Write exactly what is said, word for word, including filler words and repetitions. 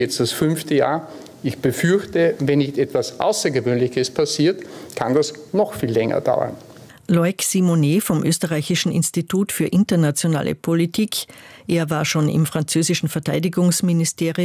Jetzt das fünfte Jahr. Ich befürchte, wenn nicht etwas Außergewöhnliches passiert, kann das noch viel länger dauern. Loic Simonet vom Österreichischen Institut für internationale Politik. Er war schon im französischen Verteidigungsministerium